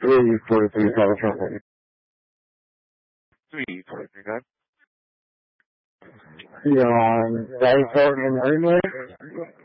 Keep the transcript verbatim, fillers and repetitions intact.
three forty-three California. three forty-three, God. You're on Valley Fork and Greenway?